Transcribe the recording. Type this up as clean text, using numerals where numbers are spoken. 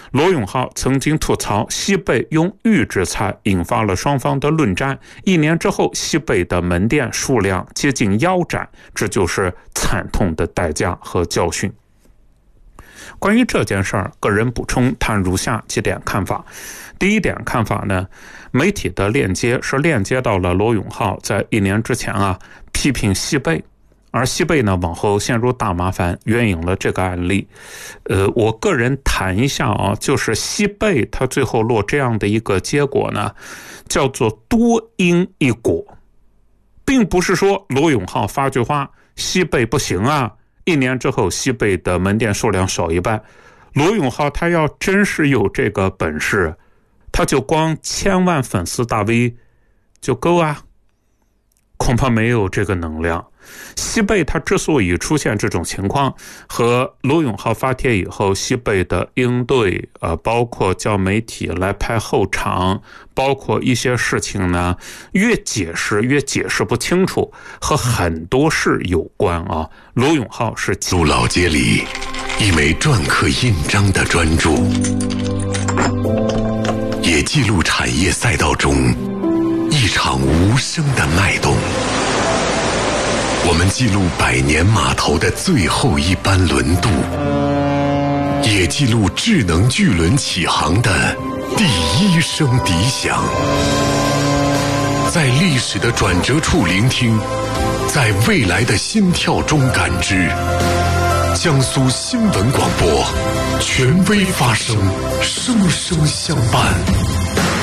罗永浩曾经吐槽西贝用预制菜，引发了双方的论战。1年之后，西贝的门店数量接近腰斩，这就是惨痛的代价和教训。关于这件事儿，个人补充谈如下几点看法。第一点看法呢，媒体的链接是链接到了罗永浩在1年之前批评西贝，而西贝呢往后陷入大麻烦，援引了这个案例。我个人谈一下就是西贝他最后落这样的一个结果呢，叫做多因一果，并不是说罗永浩发句话西贝不行1年之后西贝的门店数量少一半。罗永浩他要真是有这个本事，他就光1000万粉丝大 V 就够恐怕没有这个能量。西贝他之所以出现这种情况，和罗永浩发帖以后西贝的应对包括叫媒体来拍后场，包括一些事情呢越解释不清楚，和很多事有关罗永浩是路老街里一枚篆刻印章的专注，也记录产业赛道中一场无声的脉动。我们记录100年码头的最后一班轮渡，也记录智能巨轮起航的第一声笛响。在历史的转折处聆听，在未来的心跳中感知。江苏新闻广播，权威发声，声声相伴。